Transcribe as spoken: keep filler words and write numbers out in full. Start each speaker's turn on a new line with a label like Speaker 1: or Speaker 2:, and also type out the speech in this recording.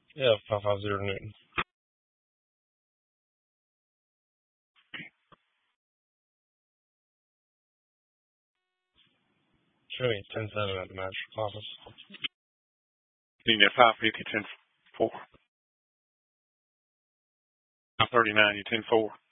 Speaker 1: Yeah, five five zero Newton. Show me ten seven at the magistrate office.
Speaker 2: You can get five fifty, ten four. five thirty-nine, you ten four.